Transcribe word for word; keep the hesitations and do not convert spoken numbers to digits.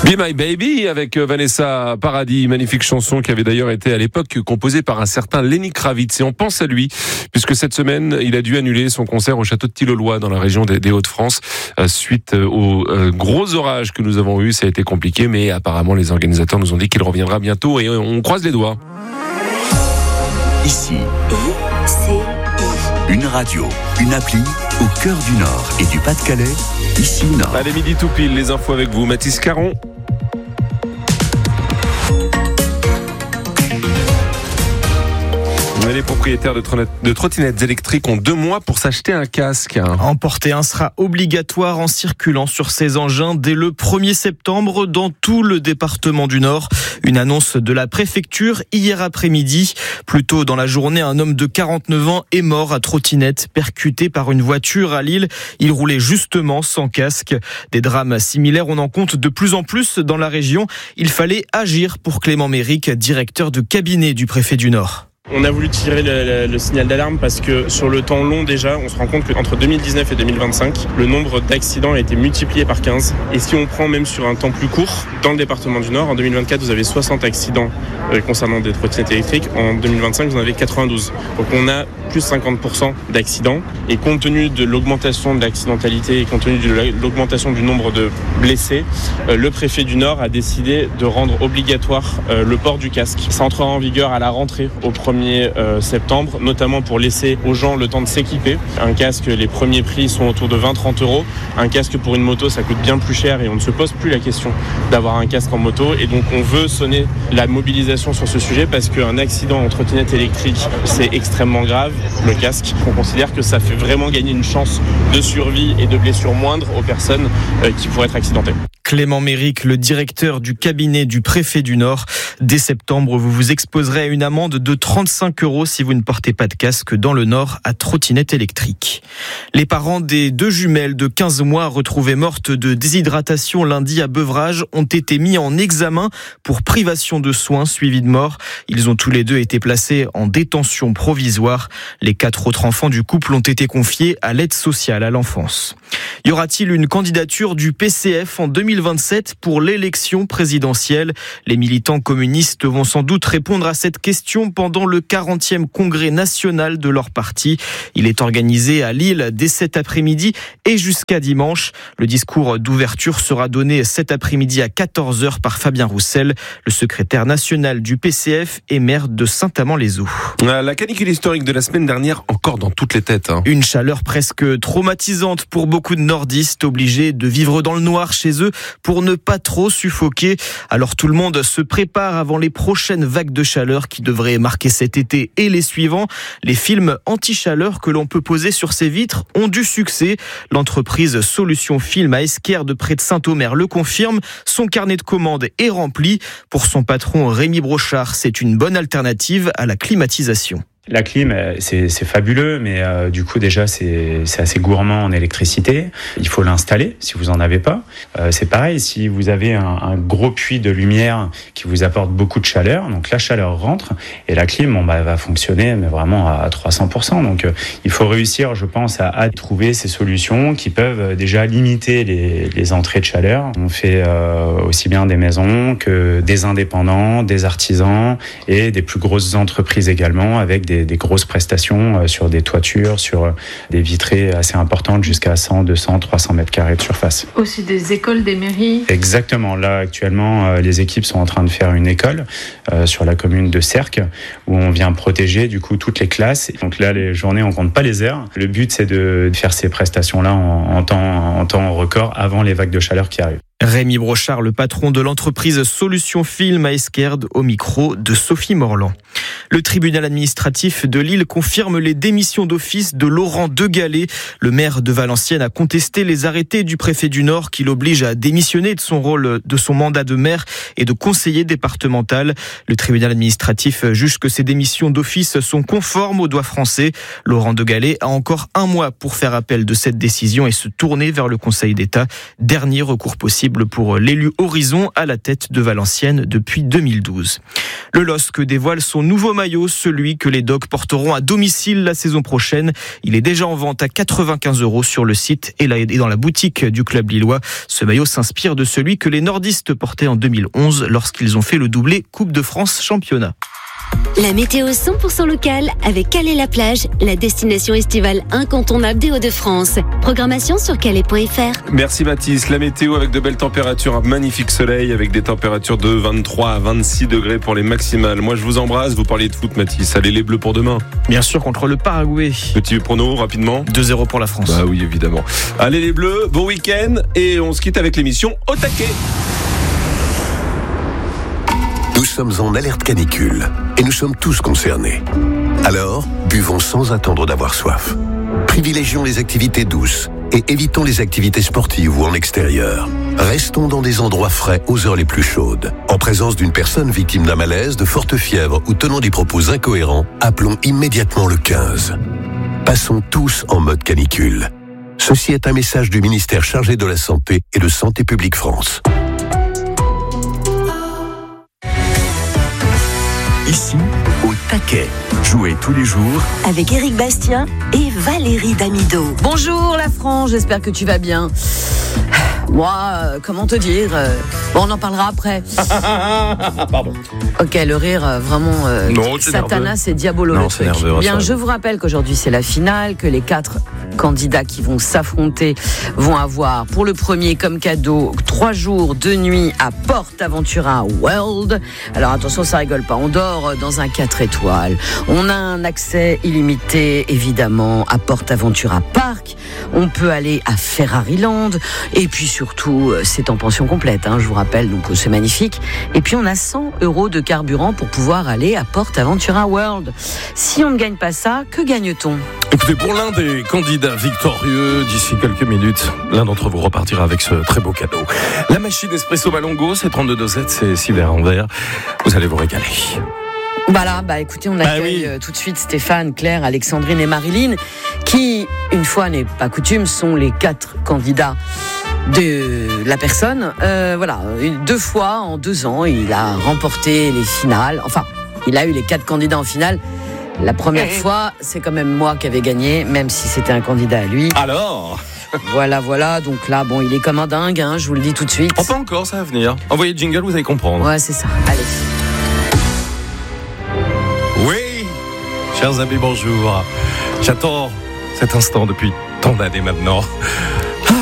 Be My Baby avec Vanessa Paradis, magnifique chanson qui avait d'ailleurs été à l'époque composée par un certain Lenny Kravitz. Et on pense à lui, puisque cette semaine, il a dû annuler son concert au château de Tilloloy dans la région des, des Hauts-de-France suite aux euh, gros orages que nous avons eus. Ça a été compliqué, mais apparemment les organisateurs nous ont dit qu'il reviendra bientôt et on croise les doigts. Ici, une radio, une appli au cœur du Nord et du Pas-de-Calais. Ici Nord. Allez, midi tout pile, les infos avec vous, Mathis Caron. Les propriétaires de, tro- de trottinettes électriques ont deux mois pour s'acheter un casque. En porter un sera obligatoire en circulant sur ces engins dès le premier septembre dans tout le département du Nord. Une annonce de la préfecture hier après-midi. Plus tôt dans la journée, un homme de quarante-neuf ans est mort à trottinette, percuté par une voiture à Lille. Il roulait justement sans casque. Des drames similaires, on en compte de plus en plus dans la région. Il fallait agir pour Clément Méric, directeur de cabinet du préfet du Nord. On a voulu tirer le, le, le signal d'alarme parce que sur le temps long déjà, on se rend compte qu'entre deux mille dix-neuf et deux mille vingt-cinq, le nombre d'accidents a été multiplié par quinze. Et si on prend même sur un temps plus court, dans le département du Nord, en deux mille vingt-quatre, vous avez soixante accidents euh, concernant des trottinettes électriques. En deux mille vingt-cinq, vous en avez quatre-vingt-douze. Donc on a plus cinquante pour cent d'accidents. Et compte tenu de l'augmentation de l'accidentalité et compte tenu de l'augmentation du nombre de blessés, euh, le préfet du Nord a décidé de rendre obligatoire euh, le port du casque. Ça entrera en vigueur à la rentrée au premier septembre, notamment pour laisser aux gens le temps de s'équiper. Un casque, les premiers prix sont autour de vingt à trente euros. Un casque pour une moto, ça coûte bien plus cher et on ne se pose plus la question d'avoir un casque en moto. Et donc on veut sonner la mobilisation sur ce sujet parce qu'un accident en trottinette électrique, c'est extrêmement grave. Le casque, on considère que ça fait vraiment gagner une chance de survie et de blessure moindre aux personnes qui pourraient être accidentées. Clément Méric, le directeur du cabinet du préfet du Nord. Dès septembre, vous vous exposerez à une amende de trente-cinq euros si vous ne portez pas de casque dans le Nord à trottinette électrique. Les parents des deux jumelles de quinze mois retrouvées mortes de déshydratation lundi à Beuvrages ont été mis en examen pour privation de soins suivie de mort. Ils ont tous les deux été placés en détention provisoire. Les quatre autres enfants du couple ont été confiés à l'aide sociale à l'enfance. Y aura-t-il une candidature du P C F en deux mille vingt-sept pour l'élection présidentielle? Les militants communistes vont sans doute répondre à cette question pendant le quarantième congrès national de leur parti. Il est organisé à Lille dès cet après-midi et jusqu'à dimanche. Le discours d'ouverture sera donné cet après-midi à quatorze heures par Fabien Roussel, le secrétaire national du P C F et maire de Saint-Amand-les-Eaux. La canicule historique de la semaine dernière, encore dans toutes les têtes. Hein. Une chaleur presque traumatisante pour beaucoup de nordistes obligés de vivre dans le noir chez eux pour ne pas trop suffoquer. Alors tout le monde se prépare avant les prochaines vagues de chaleur qui devraient marquer cet été et les suivants. Les films anti-chaleur que l'on peut poser sur ses vitres ont du succès. L'entreprise Solution Film à Esquerdes près de Saint-Omer le confirme. Son carnet de commandes est rempli. Pour son patron Rémi Brochard, c'est une bonne alternative à la climatisation. La clim, c'est, c'est fabuleux, mais euh, du coup déjà c'est, c'est assez gourmand en électricité. Il faut l'installer si vous en avez pas. Euh, c'est pareil, si vous avez un, un gros puits de lumière qui vous apporte beaucoup de chaleur, donc la chaleur rentre et la clim, bon, bah, va fonctionner, mais vraiment à trois cents pour cent. Donc euh, il faut réussir, je pense, à, à trouver ces solutions qui peuvent déjà limiter les, les entrées de chaleur. On fait euh, aussi bien des maisons que des indépendants, des artisans et des plus grosses entreprises également avec des Des, des grosses prestations sur des toitures, sur des vitrées assez importantes jusqu'à cent, deux cents, trois cents mètres carrés de surface. Aussi des écoles, des mairies. Exactement. Là, actuellement, les équipes sont en train de faire une école euh, sur la commune de Sercq où on vient protéger du coup toutes les classes. Donc là, les journées, on compte pas les heures. Le but, c'est de faire ces prestations-là en, en, temps, en temps record avant les vagues de chaleur qui arrivent. Rémi Brochard, le patron de l'entreprise Solution Film à Esquerdes, au micro de Sophie Morland. Le tribunal administratif de Lille confirme les démissions d'office de Laurent Degallet. Le maire de Valenciennes a contesté les arrêtés du préfet du Nord qui l'oblige à démissionner de son rôle, de son mandat de maire et de conseiller départemental. Le tribunal administratif juge que ces démissions d'office sont conformes aux droits français. Laurent Degallet a encore un mois pour faire appel de cette décision et se tourner vers le Conseil d'État. Dernier recours possible possible pour l'élu Horizon à la tête de Valenciennes depuis deux mille douze. Le L O S C dévoile son nouveau maillot, celui que les Dogs porteront à domicile la saison prochaine. Il est déjà en vente à quatre-vingt-quinze euros sur le site et dans la boutique du club lillois. Ce maillot s'inspire de celui que les nordistes portaient en deux mille onze lorsqu'ils ont fait le doublé Coupe de France Championnat. La météo cent pour cent locale avec Calais-la-Plage, la destination estivale incontournable des Hauts-de-France. Programmation sur calais point f r. Merci Mathis. La météo avec de belles températures, un magnifique soleil avec des températures de vingt-trois à vingt-six degrés pour les maximales. Moi je vous embrasse, vous parliez de foot Mathis. Allez les Bleus pour demain. Bien sûr, contre le Paraguay. Petit prono rapidement. deux zéro pour la France. Bah oui évidemment. Allez les Bleus, bon week-end et on se quitte avec l'émission Au taquet. Nous sommes en alerte canicule et nous sommes tous concernés. Alors, buvons sans attendre d'avoir soif. Privilégions les activités douces et évitons les activités sportives ou en extérieur. Restons dans des endroits frais aux heures les plus chaudes. En présence d'une personne victime d'un malaise, de forte fièvre ou tenant des propos incohérents, appelons immédiatement le quinze. Passons tous en mode canicule. Ceci est un message du ministère chargé de la Santé et de Santé publique France. Ici, au taquet. Jouez tous les jours avec Éric Bastien et Valérie Damido. Bonjour la France, j'espère que tu vas bien. Moi, euh, comment te dire euh, Bon, on en parlera après. Pardon. Ok, le rire, euh, vraiment, euh, non, c'est Satanas nerveux. et Diabolo non, le truc. Nerveux, Bien, je vous rappelle qu'aujourd'hui c'est la finale, que les quatre candidats qui vont s'affronter vont avoir pour le premier comme cadeau trois jours, deux nuits à PortAventura World. Alors attention, ça rigole pas. On dort dans un quatre étoiles. On a un accès illimité, évidemment, à PortAventura Park. On peut aller à Ferrariland. Et puis surtout, c'est en pension complète, hein, je vous rappelle, donc c'est magnifique. Et puis on a cent euros de carburant pour pouvoir aller à PortAventura World. Si on ne gagne pas ça, que gagne-t-on ? Écoutez, pour l'un des candidats victorieux, d'ici quelques minutes, l'un d'entre vous repartira avec ce très beau cadeau. La machine Espresso Malongo, c'est trente-deux dosettes, c'est six verres en verre. Vous allez vous régaler. Voilà, bah écoutez, on accueille bah oui. tout de suite Stéphane, Claire, Alexandrine et Marilyn, qui, une fois n'est pas coutume, sont les quatre candidats de la personne. Euh, voilà, deux fois en deux ans, il a remporté les finales. Enfin, il a eu les quatre candidats en finale. La première fois, c'est quand même moi qui avais gagné, même si c'était un candidat à lui. Alors Voilà, voilà, donc là, bon, il est comme un dingue, hein, je vous le dis tout de suite. Oh, pas encore, ça va venir. Envoyez le jingle, vous allez comprendre. Ouais, c'est ça, allez. Oui, chers amis, bonjour. J'attends cet instant depuis tant d'années maintenant.